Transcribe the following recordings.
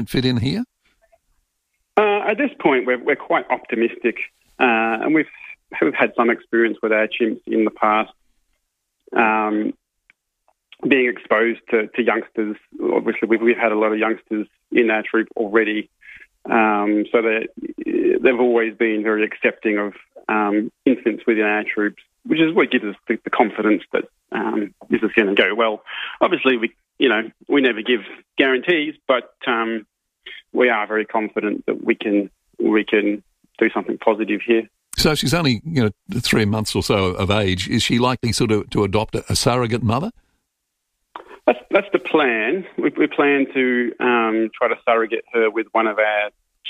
fit in here? At this point, we're quite optimistic, and we've had some experience with our chimps in the past, being exposed to youngsters. Obviously, we've had a lot of youngsters in our troop already, so they've always been very accepting of infants within our troops, which is what gives us the confidence that this is going to go well. Obviously, we never give guarantees, but we are very confident that we can do something positive here. So she's only 3 months or so of age. Is she likely sort of to adopt a surrogate mother? That's the plan. We plan to try to surrogate her with one of our.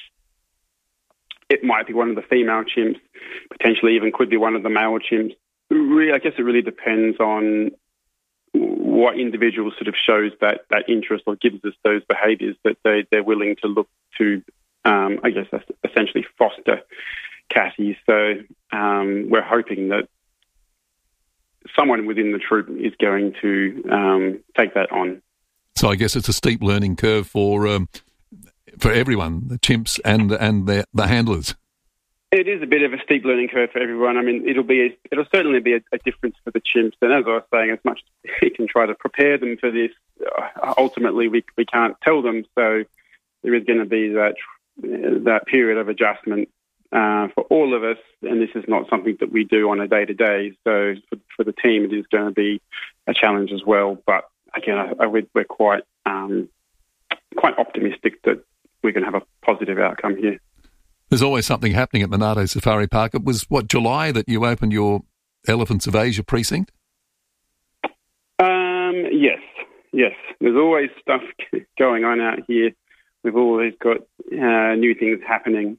It might be one of the female chimps, potentially even could be one of the male chimps. I guess it really depends on what individual sort of shows that interest or gives us those behaviours that they're willing to look to, I guess, essentially foster Cassie. So we're hoping that someone within the troop is going to take that on. So I guess it's a steep learning curve for everyone, the chimps and the handlers. It is a bit of a steep learning curve for everyone. I mean, it'll certainly be a difference for the chimps. And as I was saying, as much as we can try to prepare them for this, ultimately we can't tell them. So there is going to be that period of adjustment for all of us. And this is not something that we do on a day-to-day. So for the team, it is going to be a challenge as well. But again, we're quite optimistic that we're going to have a positive outcome here. There's always something happening at Monado Safari Park. It was, July that you opened your Elephants of Asia precinct? Yes. There's always stuff going on out here. We've always got new things happening.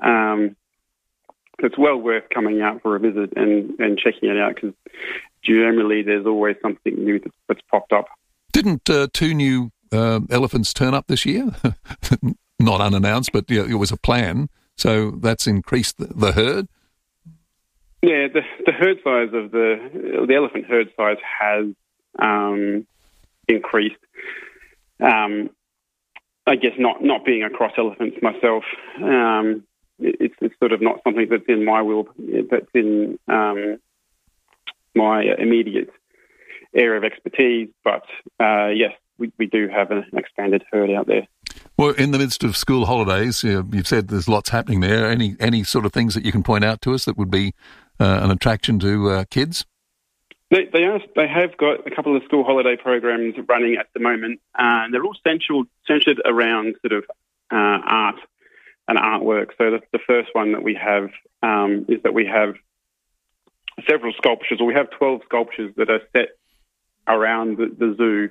It's well worth coming out for a visit and checking it out, because generally there's always something new that's popped up. Didn't 2 new elephants turn up this year? Not unannounced, but it was a plan. So that's increased the herd? Yeah, the herd size of the elephant herd size has increased. I guess not being across elephants myself, it's sort of not something that's in my that's in my immediate area of expertise. But yes, we do have an expanded herd out there. Well, in the midst of school holidays, you've said there's lots happening there. Any sort of things that you can point out to us that would be an attraction to kids? They have got a couple of school holiday programs running at the moment. They're all centred around sort of art and artwork. So the first one that we have is that we have several sculptures, or we have 12 sculptures that are set around the zoo.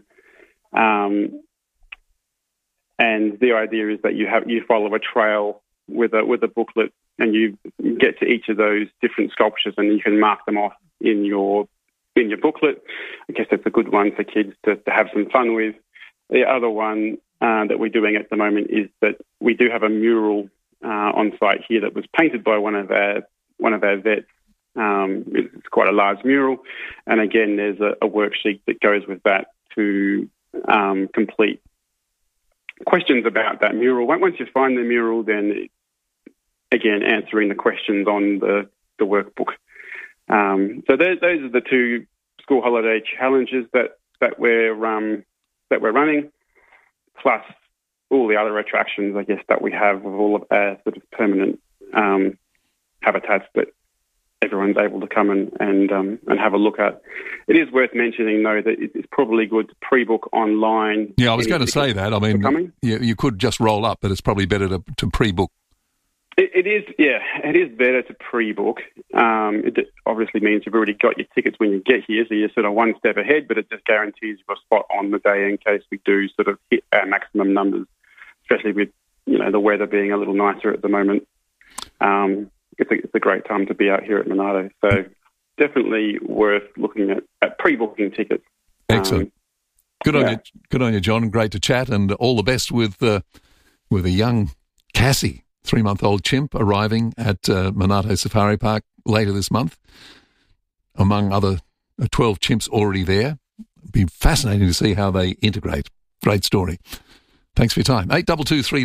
And the idea is that you follow a trail with a booklet, and you get to each of those different sculptures, and you can mark them off in your booklet. I guess that's a good one for kids to have some fun with. The other one that we're doing at the moment is that we do have a mural on site here that was painted by one of our vets. It's quite a large mural, and again, there's a worksheet that goes with that to complete questions about that mural. Once you find the mural, then again, answering the questions on the workbook. So those are the 2 school holiday challenges that we're running, plus all the other attractions, I guess, that we have with all of our sort of permanent habitats that everyone's able to come and have a look at. It is worth mentioning, though, that it's probably good to pre-book online. Yeah, I was going to say that. I mean, you could just roll up, but it's probably better to pre-book. It is, yeah. It is better to pre-book. It obviously means you've already got your tickets when you get here, so you're sort of one step ahead, but it just guarantees you a spot on the day in case we do sort of hit our maximum numbers, especially with, the weather being a little nicer at the moment. It's a great time to be out here at Monado. So definitely worth looking at pre-booking tickets. Excellent. Good on you, John. Great to chat, and all the best with a young Cassie, 3-month-old chimp, arriving at Monado Safari Park later this month, among other 12 chimps already there. It'll be fascinating to see how they integrate. Great story. Thanks for your time. 8223